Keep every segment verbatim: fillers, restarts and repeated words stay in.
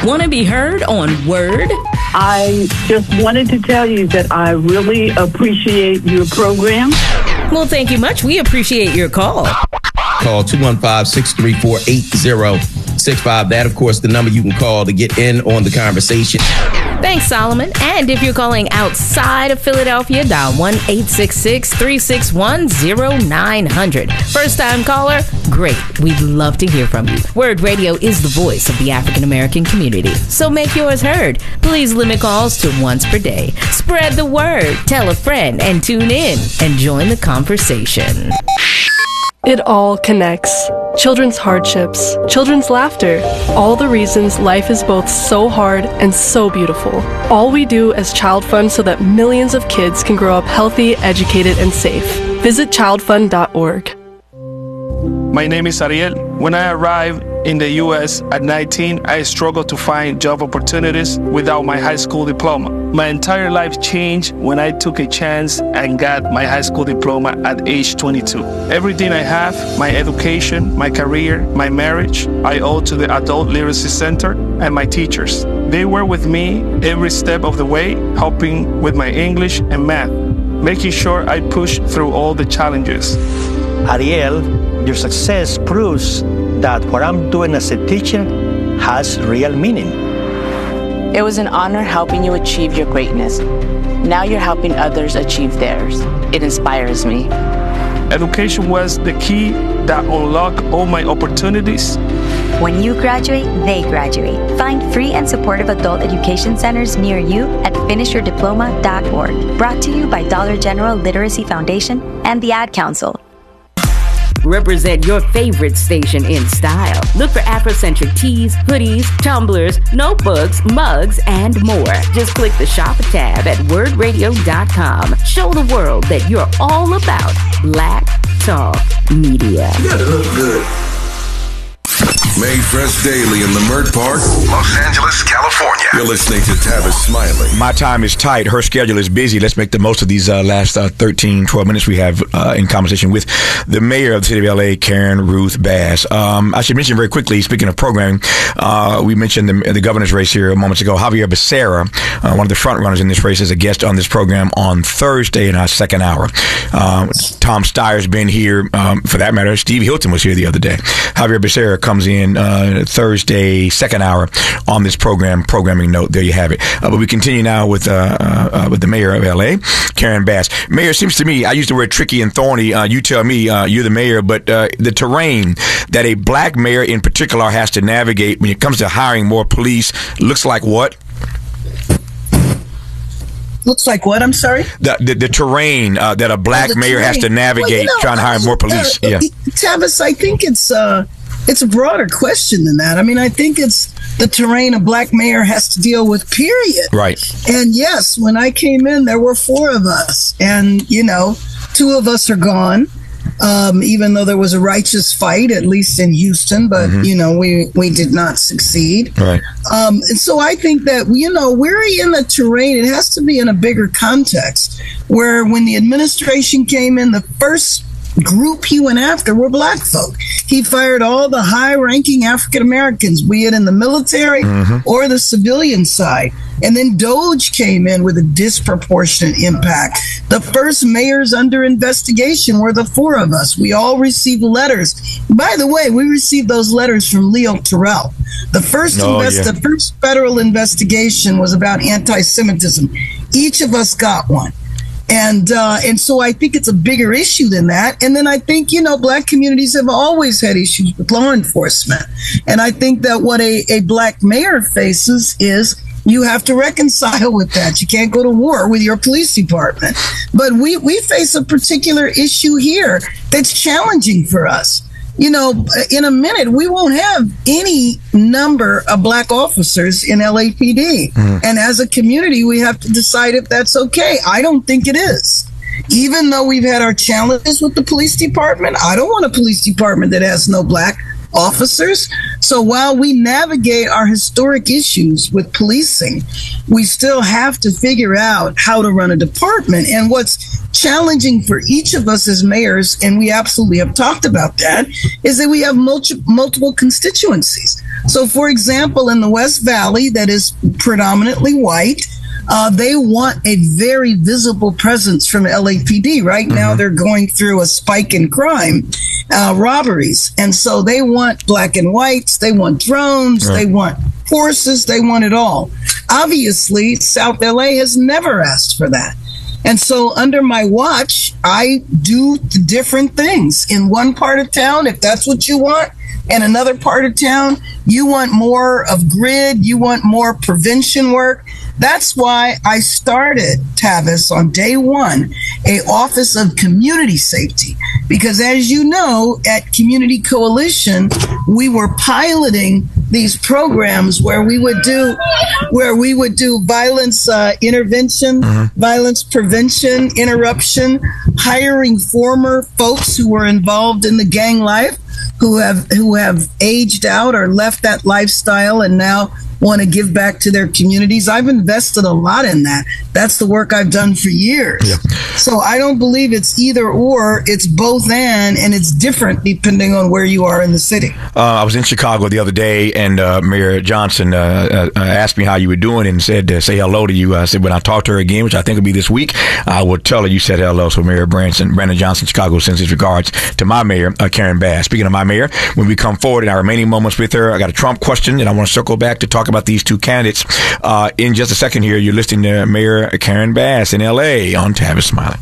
Want to be heard on Word? I just wanted to tell you that I really appreciate your program. Well, thank you much. We appreciate your call. Call two one five, six three four, eight zero six five. That, of course, the number you can call to get in on the conversation. Thanks, Solomon. And if you're calling outside of Philadelphia, dial one eight six six, three six one, zero nine zero zero. First-time caller? Great. We'd love to hear from you. Word Radio is the voice of the African-American community, so make yours heard. Please limit calls to once per day. Spread the word, tell a friend, and tune in and join the conversation. It all connects. Children's hardships, children's laughter, all the reasons life is both so hard and so beautiful. All we do as Child Fund so that millions of kids can grow up healthy, educated, and safe. Visit child fund dot org. My name is Ariel. When I arrived in the U S at nineteen, I struggled to find job opportunities without my high school diploma. My entire life changed when I took a chance and got my high school diploma at age twenty-two. Everything I have, my education, my career, my marriage, I owe to the Adult Literacy Center and my teachers. They were with me every step of the way, helping with my English and math, making sure I pushed through all the challenges. Ariel, your success proves that what I'm doing as a teacher has real meaning. It was an honor helping you achieve your greatness. Now you're helping others achieve theirs. It inspires me. Education was the key that unlocked all my opportunities. When you graduate, they graduate. Find free and supportive adult education centers near you at finish your diploma dot org. Brought to you by Dollar General Literacy Foundation and the Ad Council. Represent your favorite station in style. Look for Afrocentric tees, hoodies, tumblers, notebooks, mugs, and more. Just click the shop tab at word radio dot com. Show the world that you're all about Black Talk Media. You gotta look good. Made fresh daily in the Mert Park, Los Angeles, California. You're listening to Tavis Smiley. My time is tight. Her schedule is busy. Let's make the most of these uh, last uh, thirteen, twelve minutes we have uh, in conversation with the mayor of the city of L A, Karen Ruth Bass. Um, I should mention very quickly, speaking of programming, uh, we mentioned the, the governor's race here a moment ago. Javier Becerra, uh, one of the front runners in this race, is a guest on this program on Thursday in our second hour. Um, Tom Steyer's been here, um, for that matter. Steve Hilton was here the other day. Javier Becerra comes in Uh, Thursday, second hour on this program. Programming note, there you have it. Uh, but we continue now with uh, uh, with the mayor of L A, Karen Bass. Mayor, it seems to me, I use the word tricky and thorny. Uh, you tell me, uh, you're the mayor, but uh, the terrain that a black mayor in particular has to navigate when it comes to hiring more police looks like what? Looks like what? I'm sorry? The the, the terrain uh, that a black oh, mayor terrain. has to navigate well, you know, trying to hire more police. Uh, yeah, Tavis, I think it's uh, it's a broader question than that. I mean, I think it's the terrain a black mayor has to deal with, period. Right. And yes, when I came in, there were four of us. And, you know, two of us are gone. Um, even though there was a righteous fight, at least in Houston, but, mm-hmm. you know, we, we did not succeed. Right. Um, and so I think that, you know, we're in the terrain. It has to be in a bigger context where when the administration came in, the first group he went after were black folk. He fired all the high-ranking African Americans, be it in the military mm-hmm. or the civilian side. And then Doge came in with a disproportionate impact. The first mayors under investigation were the four of us. We all received letters. By the way, we received those letters from Leo Terrell. The first oh, invest- yeah. the first federal investigation was about anti-Semitism. Each of us got one. And uh, and so I think it's a bigger issue than that. And then I think, you know, black communities have always had issues with law enforcement. And I think that what a, a black mayor faces is you have to reconcile with that. You can't go to war with your police department. But we, we face a particular issue here that's challenging for us. You know, in a minute, we won't have any number of black officers in L A P D. Mm. And as a community, we have to decide if that's okay. I don't think it is. Even though we've had our challenges with the police department, I don't want a police department that has no black officers. So while we navigate our historic issues with policing, we still have to figure out how to run a department. And what's challenging for each of us as mayors, and we absolutely have talked about that, is that we have multi- multiple constituencies. So, for example, in the West Valley, that is predominantly white, Uh, they want a very visible presence from L A P D. Right mm-hmm. now, they're going through a spike in crime, uh, robberies. And so they want black and whites, they want drones, right. they want horses, they want it all. Obviously, South L A has never asked for that. And so under my watch, I do different things. In one part of town, if that's what you want, and another part of town, you want more of grid, you want more prevention work. That's why I started, Tavis, on day one, a Office of Community Safety. Because as you know, at Community Coalition, we were piloting these programs where we would do where we would do violence uh, intervention, mm-hmm. violence prevention, interruption, hiring former folks who were involved in the gang life, who have who have aged out or left that lifestyle and now want to give back to their communities. I've invested a lot in that. That's the work I've done for years. Yeah. So I don't believe it's either or, it's both and, and it's different depending on where you are in the city. Uh, I was in Chicago the other day, and uh, Mayor Johnson uh, uh, asked me how you were doing and said to say hello to you. I said, when I talk to her again, which I think will be this week, I will tell her you said hello. So Mayor Branson, Brandon Johnson, Chicago, sends his regards to my mayor, uh, Karen Bass. Speaking of my mayor, when we come forward in our remaining moments with her, I got a Trump question, and I want to circle back to talk about these two candidates. Uh, in just a second here, you're listening to Mayor Karen Bass in L A on Tavis Smiley.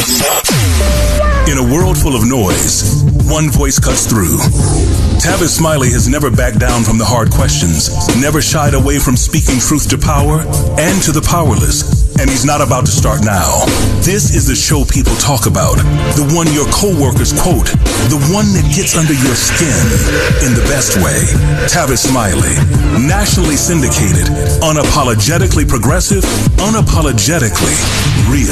In a world full of noise, one voice cuts through. Tavis Smiley has never backed down from the hard questions, never shied away from speaking truth to power and to the powerless. And he's not about to start now. This is the show people talk about, the one your coworkers quote, the one that gets under your skin in the best way. Tavis Smiley, nationally syndicated, unapologetically progressive, unapologetically real.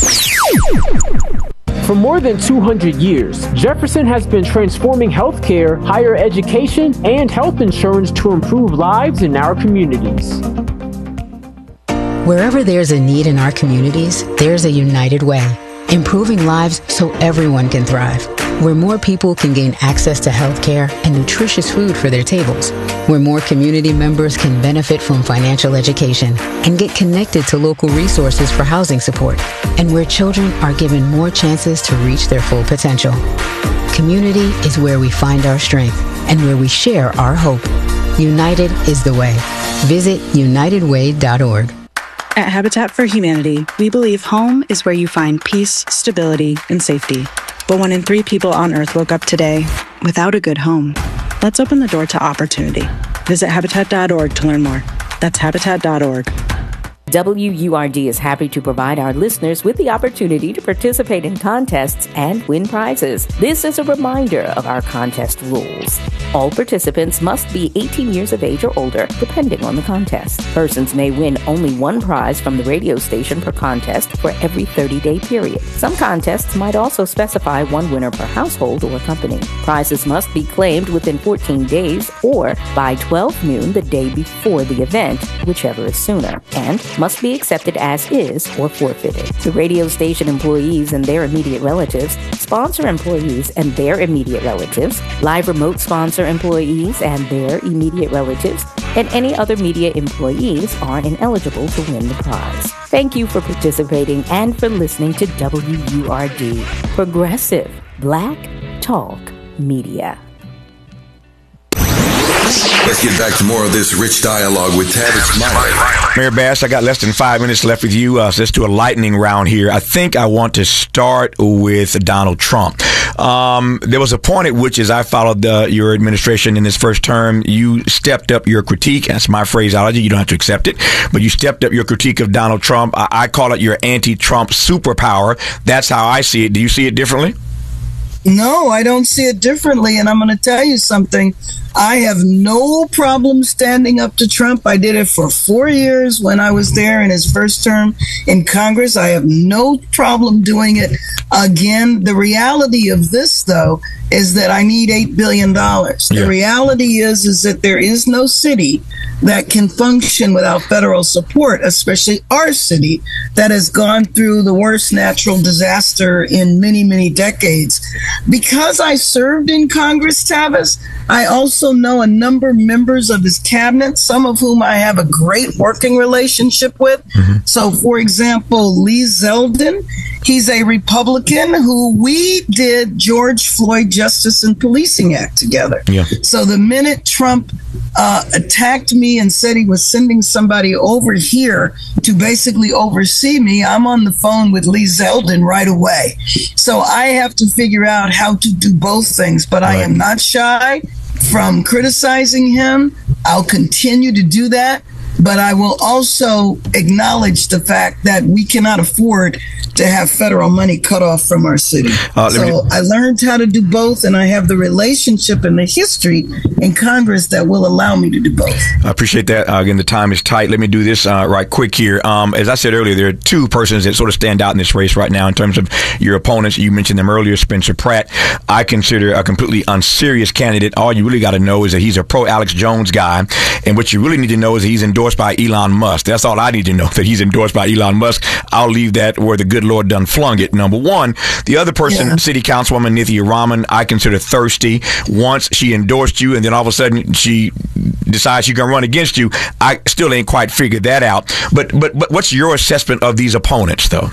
For more than two hundred years, Jefferson has been transforming healthcare, higher education, and health insurance to improve lives in our communities. Wherever there's a need in our communities, there's a United Way, improving lives so everyone can thrive. Where more people can gain access to healthcare and nutritious food for their tables. Where more community members can benefit from financial education and get connected to local resources for housing support. And where children are given more chances to reach their full potential. Community is where we find our strength and where we share our hope. United is the way. Visit united way dot org. At Habitat for Humanity, we believe home is where you find peace, stability, and safety. But one in three people on Earth woke up today without a good home. Let's open the door to opportunity. Visit habitat dot org to learn more. That's habitat dot org. W U R D is happy to provide our listeners with the opportunity to participate in contests and win prizes. This is a reminder of our contest rules. All participants must be eighteen years of age or older, depending on the contest. Persons may win only one prize from the radio station per contest for every thirty-day period. Some contests might also specify one winner per household or company. Prizes must be claimed within fourteen days or by twelve noon the day before the event, whichever is sooner, and must be accepted as is or forfeited. The radio station employees and their immediate relatives, sponsor employees and their immediate relatives, live remote sponsor employees and their immediate relatives, and any other media employees are ineligible to win the prize. Thank you for participating and for listening to W U R D, Progressive Black Talk Media. Let's get back to more of this rich dialogue with Tavis Smiley. Mayor Bass, I got less than five minutes left with you, uh, so let's do a lightning round here. I think I want to start with Donald Trump. Um, there was a point at which, as I followed uh, your administration in this first term, you stepped up your critique. That's my phraseology. You don't have to accept it, but you stepped up your critique of Donald Trump. I, I call it your anti-Trump superpower. That's how I see it. Do you see it differently? No, I don't see it differently. And I'm going to tell you something. I have no problem standing up to Trump. I did it for four years when I was there in his first term in Congress. I have no problem doing it again. The reality of this, though, is that I need eight billion dollars. Yeah. The reality is, is that there is no city that can function without federal support, especially our city that has gone through the worst natural disaster in many, many decades. Because I served in Congress, Tavis, I also know a number of members of his cabinet, some of whom I have a great working relationship with. Mm-hmm. So, for example, Lee Zeldin, he's a Republican who we did George Floyd Justice and Policing Act together. Yeah. So the minute Trump uh, attacked me and said he was sending somebody over here to basically oversee me, I'm on the phone with Lee Zeldin right away. So I have to figure out how to do both things, but right. I am not shy from criticizing him. I'll continue to do that, but I will also acknowledge the fact that we cannot afford to have federal money cut off from our city. Uh, so me... I learned how to do both, and I have the relationship and the history in Congress that will allow me to do both. I appreciate that. Uh, again, the time is tight. Let me do this uh, right quick here. Um, as I said earlier, there are two persons that sort of stand out in this race right now in terms of your opponents. You mentioned them earlier, Spencer Pratt. I consider a completely unserious candidate. All you really got to know is that he's a pro-Alex Jones guy, and what you really need to know is that he's endorsed by Elon Musk. That's all I need to know, that he's endorsed by Elon Musk. I'll leave that where the good Lord done flung it, number one. The other person, yeah. City Councilwoman Nithya Raman, I consider thirsty. Once she endorsed you and then all of a sudden she decides she's going to run against you, I still ain't quite figured that out. But, but, but what's your assessment of these opponents, though?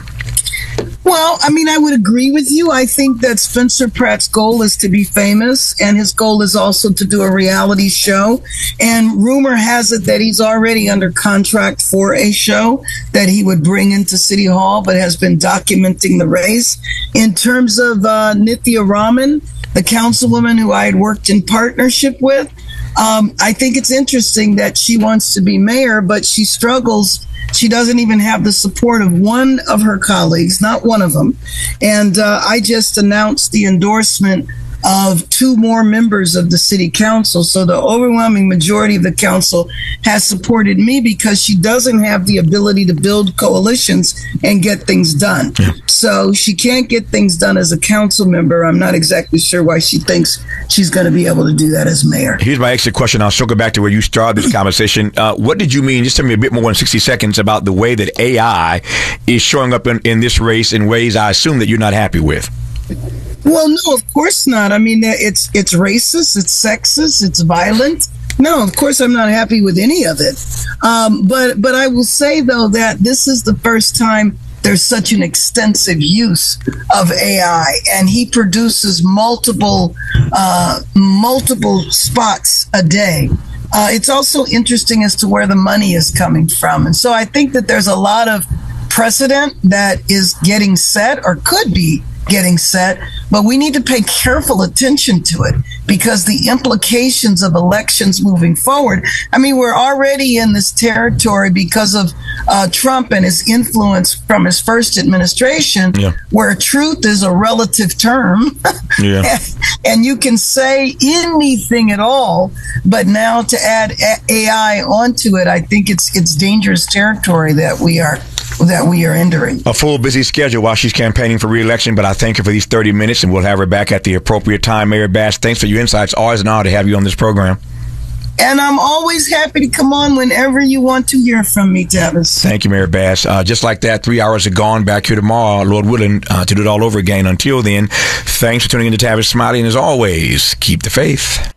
Well, I mean, I would agree with you. I think that Spencer Pratt's goal is to be famous, and his goal is also to do a reality show. And rumor has it that he's already under contract for a show that he would bring into City Hall, but has been documenting the race. In terms of uh, Nithya Raman, the councilwoman who I had worked in partnership with, um, I think it's interesting that she wants to be mayor, but she struggles. She doesn't even have the support of one of her colleagues, not one of them. And uh, I just announced the endorsement of two more members of the city council. So the overwhelming majority of the council has supported me because she doesn't have the ability to build coalitions and get things done. Yeah. So she can't get things done as a council member. I'm not exactly sure why she thinks she's going to be able to do that as mayor. Here's my extra question. I'll circle back to where you started this conversation. Uh, what did you mean, just tell me a bit more in sixty seconds, about the way that A I is showing up in, in this race in ways I assume that you're not happy with? Well, no, of course not. I mean, it's it's racist, it's sexist, it's violent. No, of course I'm not happy with any of it. Um, but but I will say, though, that this is the first time there's such an extensive use of A I, and he produces multiple uh, multiple spots a day. Uh, it's also interesting as to where the money is coming from. And so I think that there's a lot of precedent that is getting set, or could be getting set, but we need to pay careful attention to it, because the implications of elections moving forward, I mean, we're already in this territory because of uh, Trump and his influence from his first administration, yeah. where truth is a relative term. yeah. And you can say anything at all, but now to add A I onto it, I think it's it's dangerous territory that we are that we are entering. A full busy schedule while she's campaigning for re-election, but I thank her for these thirty minutes, and we'll have her back at the appropriate time. Mayor Bass, thanks for your insights. Always an honor to have you on this program. And I'm always happy to come on whenever you want to hear from me, Tavis. Thank you, Mayor Bass. Uh, just like that, three hours are gone. Back here tomorrow, Lord willing, uh, to do it all over again. Until then, thanks for tuning in to Tavis Smiley, and as always, keep the faith.